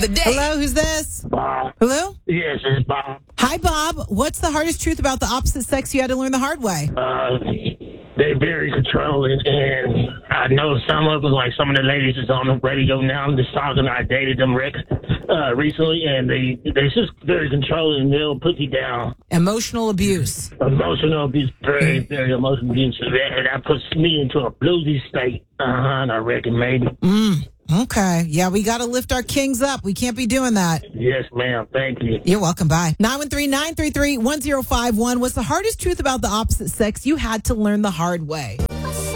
the day. Hello, who's this? Bob. Hello? Yes, it's Bob. Hi, Bob. What's the hardest truth about the opposite sex you had to learn the hard way? They're very controlling, and I know some of them, like some of the ladies is on the radio now. I'm just talking. I dated them recently, and they're just very controlling. They'll put you down. Emotional abuse. Emotional abuse, very, very emotional abuse. That puts me into a bluesy state. I reckon maybe. Okay. Yeah, we got to lift our kings up. We can't be doing that. Yes, ma'am. Thank you. You're welcome. Bye. 913-933-1051. What's the hardest truth about the opposite sex you had to learn the hard way?